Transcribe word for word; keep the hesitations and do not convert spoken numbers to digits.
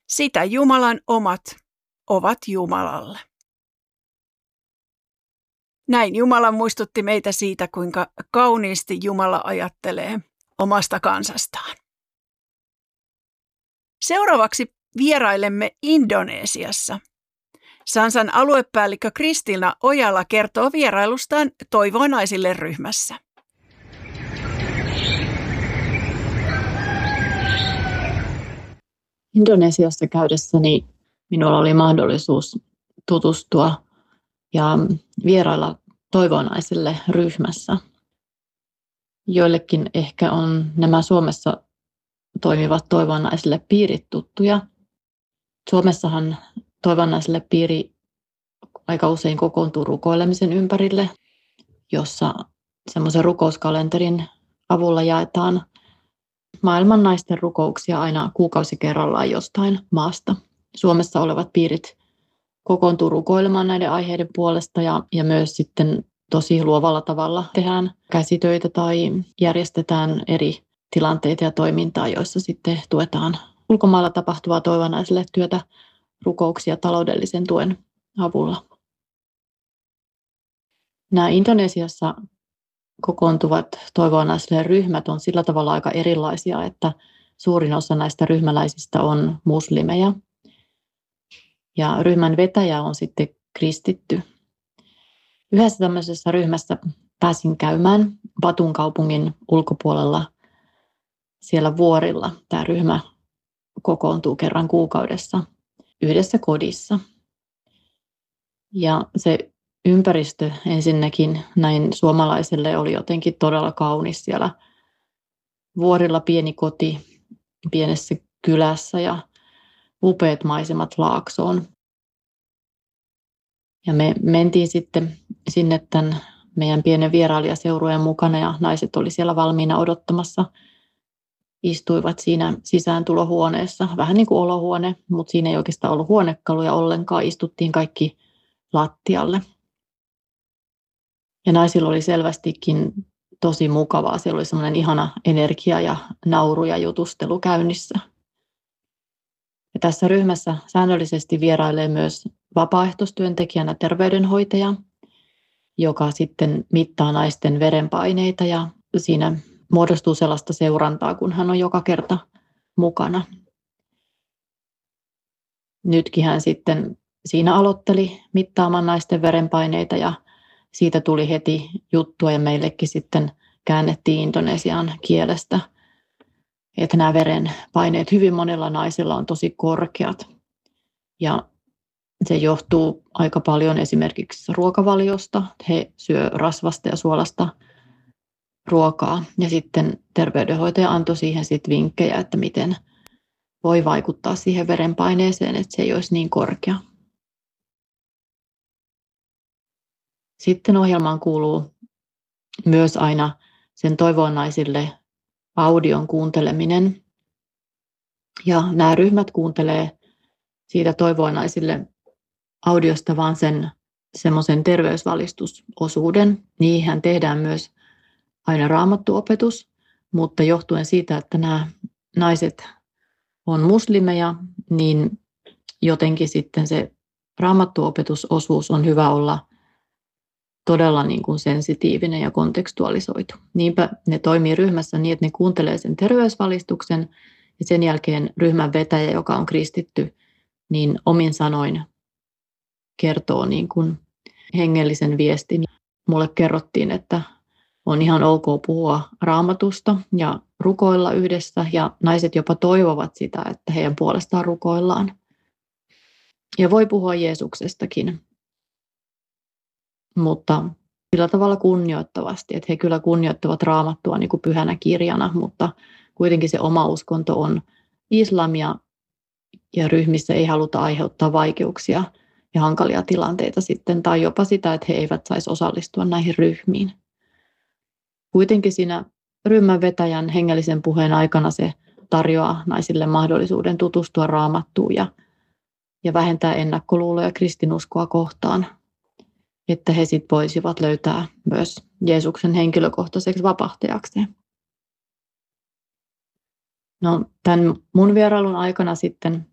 Sitä Jumalan omat ovat Jumalalle. Näin Jumala muistutti meitä siitä, kuinka kauniisti Jumala ajattelee omasta kansastaan. Seuraavaksi vierailemme Indonesiassa. Sansan aluepäällikkö Kristina Ojala kertoo vierailustaan Toivoa naisille ryhmässä. Indonesiassa käydessäni minulla oli mahdollisuus tutustua ja vierailla Toivoa naisille ryhmässä. Joillekin ehkä on nämä Suomessa toimivat Toivoa naisille piirit tuttuja. Suomessahan Toivoa naisille piiri aika usein kokoontuu rukoilemisen ympärille, jossa semmoisen rukouskalenterin avulla jaetaan maailman naisten rukouksia aina kuukausi kerrallaan jostain maasta. Suomessa olevat piirit kokoontuu rukoilemaan näiden aiheiden puolesta ja, ja myös sitten tosi luovalla tavalla tehdään käsitöitä tai järjestetään eri tilanteita ja toimintaa, joissa sitten tuetaan ulkomailla tapahtuvaa Toivoa naisille työtä rukouksia taloudellisen tuen avulla. Nämä Indonesiassa kokoontuvat Toivoa naisille ryhmät on sillä tavalla aika erilaisia, että suurin osa näistä ryhmäläisistä on muslimeja. Ja ryhmän vetäjä on sitten kristitty. Yhdessä tämmöisessä ryhmässä pääsin käymään Batun kaupungin ulkopuolella siellä vuorilla. Tämä ryhmä kokoontuu kerran kuukaudessa yhdessä kodissa. Ja se ympäristö ensinnäkin näin suomalaiselle oli jotenkin todella kaunis siellä vuorilla, pieni koti pienessä kylässä ja upeat maisemat laaksoon. Ja me mentiin sitten sinne tämän meidän pienen vierailijaseurueen mukana ja naiset oli siellä valmiina odottamassa. Istuivat siinä sisääntulohuoneessa, vähän niin kuin olohuone, mutta siinä ei oikeastaan ollut huonekaluja ollenkaan. Istuttiin kaikki lattialle. Ja naisilla oli selvästikin tosi mukavaa. Siellä oli semmoinen ihana energia ja nauru ja jutustelu käynnissä. Ja tässä ryhmässä säännöllisesti vierailee myös vapaaehtoistyöntekijänä terveydenhoitaja, joka sitten mittaa naisten verenpaineita ja siinä muodostuu sellaista seurantaa, kun hän on joka kerta mukana. Nytkin hän sitten siinä aloitteli mittaamaan naisten verenpaineita ja siitä tuli heti juttua ja meillekin sitten käännettiin indonesian kielestä, että nämä verenpaineet hyvin monella naisella on tosi korkeat. Ja se johtuu aika paljon esimerkiksi ruokavaliosta. He syö rasvasta ja suolasta ruokaa. Ja sitten terveydenhoitaja antoi siihen sitten vinkkejä, että miten voi vaikuttaa siihen verenpaineeseen, että se ei olisi niin korkea. Sitten ohjelmaan kuuluu myös aina sen Toivoa naisille audion kuunteleminen. Ja nämä ryhmät kuuntelee siitä Toivoa naisille audiosta vaan sen semmoisen terveysvalistusosuuden. Niihin tehdään myös aina raamattuopetus, mutta johtuen siitä, että nämä naiset on muslimeja, niin jotenkin sitten se raamattuopetusosuus on hyvä olla todella niin kuin sensitiivinen ja kontekstualisoitu. Niinpä ne toimii ryhmässä niin, että ne kuuntelee sen terveysvalistuksen ja sen jälkeen ryhmän vetäjä, joka on kristitty, niin omin sanoin kertoo niin kuin hengellisen viestin. Mulle kerrottiin, että on ihan ok puhua raamatusta ja rukoilla yhdessä ja naiset jopa toivovat sitä, että heidän puolestaan rukoillaan. Ja voi puhua Jeesuksestakin, mutta sillä tavalla kunnioittavasti, että he kyllä kunnioittavat raamattua niin kuin pyhänä kirjana, mutta kuitenkin se oma uskonto on islamia ja ryhmissä ei haluta aiheuttaa vaikeuksia ja hankalia tilanteita sitten, tai jopa sitä, että he eivät saisi osallistua näihin ryhmiin. Kuitenkin siinä ryhmän vetäjän hengellisen puheen aikana se tarjoaa naisille mahdollisuuden tutustua raamattuun ja, ja vähentää ennakkoluuloja kristinuskoa kohtaan, että he sit voisivat löytää myös Jeesuksen henkilökohtaiseksi vapahtajakseen. No, tämän mun vierailun aikana sitten